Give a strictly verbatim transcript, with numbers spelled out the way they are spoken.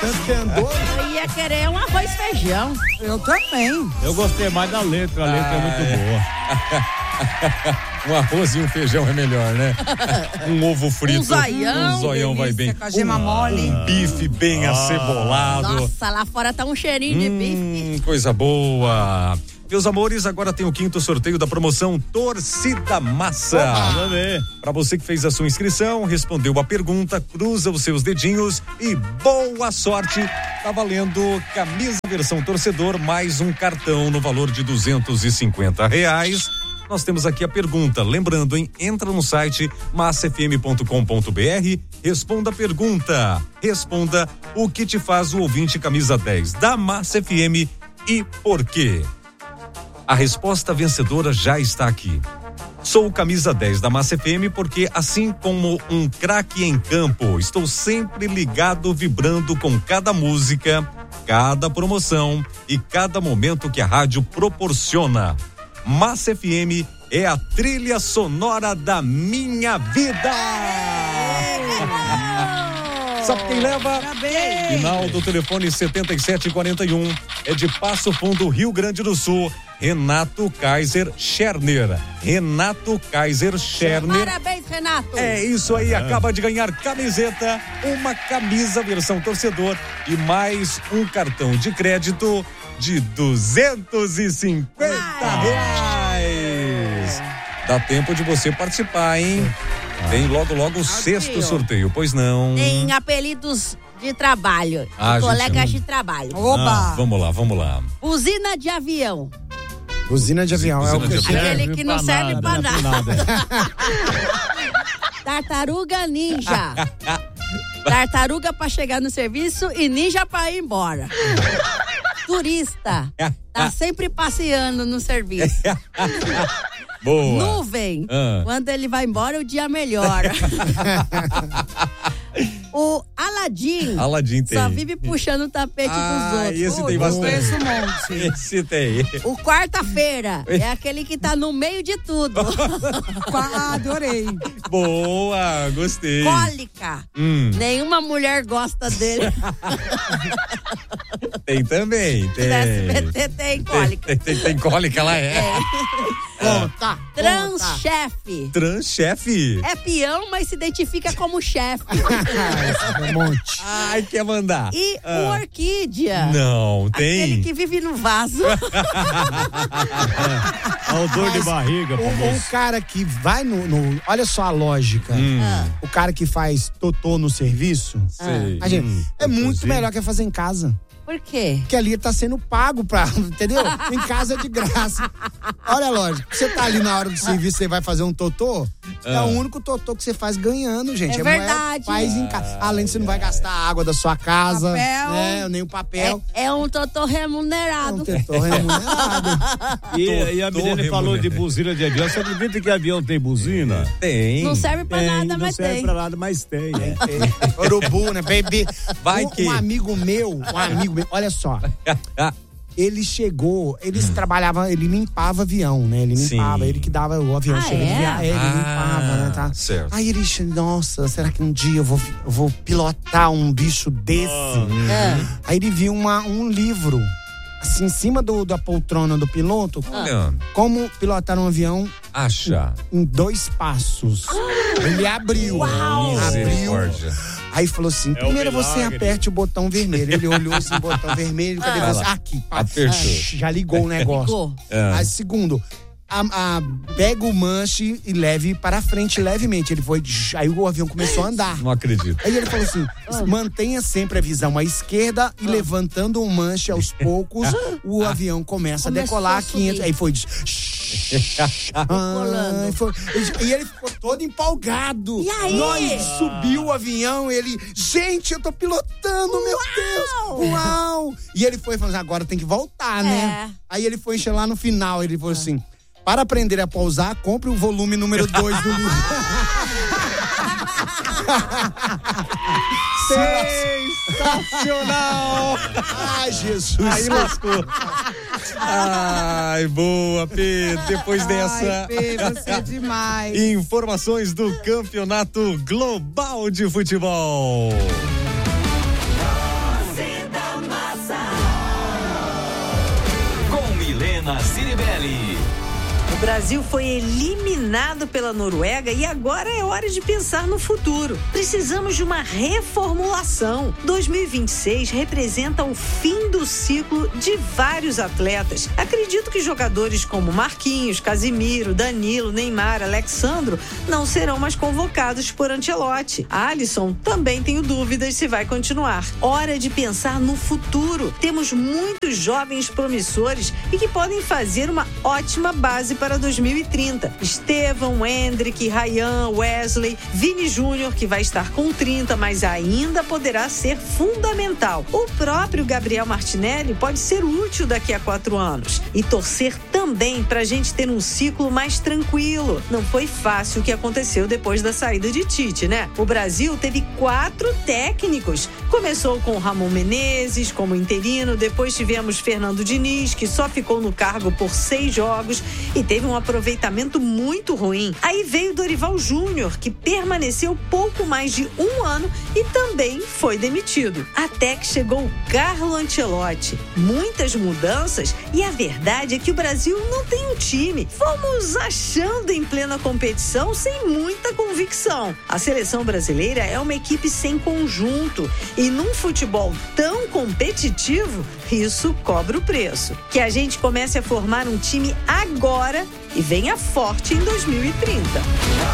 Eu ia querer um arroz e feijão. Eu também. Eu gostei mais da letra, a letra ah, é muito boa. Um arroz e um feijão é melhor, né? Um ovo frito. Um zoião. Um zoião vai bem. Com a gema um, mole. Um bife bem ah. acebolado. Nossa, lá fora tá um cheirinho de hum, bife. Coisa boa. Meus amores, agora tem o quinto sorteio da promoção Torcida Massa. Para você que fez a sua inscrição, respondeu a pergunta, cruza os seus dedinhos e boa sorte. Tá valendo camisa versão torcedor mais um cartão no valor de duzentos e cinquenta reais. Nós temos aqui a pergunta, lembrando, hein? Entra no site massa f m ponto com ponto b r, responda a pergunta, responda o que te faz o ouvinte camisa dez da Massa F M e por quê. A resposta vencedora já está aqui. Sou o camisa dez da Massa F M porque, assim como um craque em campo, estou sempre ligado, vibrando com cada música, cada promoção e cada momento que a rádio proporciona. Massa F M é a trilha sonora da minha vida. Sabe quem leva? Parabéns. Final do telefone setenta e sete quarenta e um é de Passo Fundo, Rio Grande do Sul. Renato Kaiser Scherner. Renato Kaiser Scherner. Parabéns, Renato. É isso aí, acaba de ganhar camiseta, uma camisa versão torcedor e mais um cartão de crédito de duzentos e cinquenta reais. Dá tempo de você participar, hein? Tem logo, logo o sexto sorteio, pois não? Tem apelidos de trabalho, de ah, colegas de trabalho. Oba! Ah, vamos lá, vamos lá. Buzina de avião. Buzina de avião, Buzina é o que serve aquele que não pra serve nada, pra não nada. nada. Tartaruga ninja. Tartaruga pra chegar no serviço e ninja pra ir embora. Turista. Tá sempre passeando no serviço. Boa. Nuvem. Ah. Quando ele vai embora, o dia melhora. O Aladim, Aladim tem. só vive puxando o tapete ah, dos outros. Esse tem bastante. Esse monte. Esse tem. O quarta-feira é aquele que tá no meio de tudo. Ah, adorei. Boa, gostei. Cólica. Hum. Nenhuma mulher gosta dele. Tem também, tem. No S B T tem cólica. Tem, tem, tem cólica, ela é. É. Conta. Transchefe. Transchefe. É peão, mas se identifica como chefe. um monte. Ai, quer mandar. E ah. o orquídea. Não, tem. Aquele que vive no vaso. É o dor de barriga. Um, um cara que vai no, no... Olha só a lógica. Hum. Ah. O cara que faz totô no serviço. Sei. A gente, Hum, é muito totozinho. melhor que fazer em casa. Por quê? Porque ali tá sendo pago pra, entendeu? Em casa é de graça. Olha a lógica. Você tá ali na hora do serviço, você vai fazer um totô, é Ah. o único totô que você faz ganhando, gente. É mulher verdade. Faz em casa. Além de você não vai gastar a água da sua casa. Papel. Né, nem o papel. É, é um totô É um remunerado. totô remunerado. E, e a Tô menina falou de remunerado. buzina de avião. Você acredita que avião tem buzina? Tem. Não serve pra Tem, nada, não mas serve tem. pra nada, mas tem. É. Urubu, né, baby? Vai um, que- um amigo meu, um amigo meu, olha só. Ele chegou, eles trabalhavam, ele limpava avião, né? Ele limpava, Sim. ele que dava o avião. Ah, chega de é? via- ele Ah, limpava, né? Tá? certo. Aí ele, nossa, será que um dia eu vou, eu vou pilotar um bicho desse? Ah. Aí ele viu uma, um livro, assim, em cima do, da poltrona do piloto, Olha, como pilotar um avião acha. em dois passos. Ele abriu. Abriu. Misericórdia. Aí falou assim: É um primeiro você milagre. aperte o botão vermelho. Ele olhou assim, botão vermelho, cadê Ah. você? Aqui, pá. Apertou. Shhh, já ligou o negócio. Ligou. Ah. Aí, segundo, a, a- pega o manche e leve para frente levemente. Ele foi, aí o avião começou a andar. Não acredito. Aí ele falou assim: mantenha sempre a visão à esquerda Ah. e levantando o manche aos poucos, o avião começa a Começou decolar a quinhentos. subir. Aí foi. Ah, foi- e ele ficou todo empolgado. E aí? Nós subiu o avião, ele, gente, eu tô pilotando, meu Deus! Uau! E ele foi falando, agora tem que voltar, né? É. Aí ele foi lá no final, ele falou assim: para aprender a pousar, compre o volume número dois do livro. Sensacional! Ai, Jesus. Aí lascou. Ai, boa, Pedro. Depois dessa. Ai, Pê, você é demais. Informações do Campeonato Global de Futebol. na Ciribelli. O Brasil foi eliminado pela Noruega e agora é hora de pensar no futuro. Precisamos de uma reformulação. dois mil e vinte e seis representa o fim do ciclo de vários atletas. Acredito que jogadores como Marquinhos, Casimiro, Danilo, Neymar, Alexandro não serão mais convocados por Ancelotti. Alisson também tenho dúvidas se vai continuar. Hora de pensar no futuro. Temos muitos jovens promissores e que podem fazer uma ótima base para dois mil e trinta. Estevão, Hendrick, Ryan, Wesley, Vini Júnior, que vai estar com trinta, mas ainda poderá ser fundamental. O próprio Gabriel Martinelli pode ser útil daqui a quatro anos. E torcer também para a gente ter um ciclo mais tranquilo. Não foi fácil o que aconteceu depois da saída de Tite, né? O Brasil teve quatro técnicos. Começou com Ramon Menezes como interino, depois tivemos Fernando Diniz, que só ficou no cargo por seis jogos e teve um aproveitamento muito ruim. Aí veio Dorival Júnior, que permaneceu pouco mais de um ano e também foi demitido. Até que chegou o Carlo Ancelotti. Muitas mudanças e a verdade é que o Brasil não tem um time. Fomos achando em plena competição sem muita convicção. A seleção brasileira é uma equipe sem conjunto e num futebol tão competitivo, isso cobra o preço. Que a gente comece a formar um time agora e venha forte em dois mil e trinta.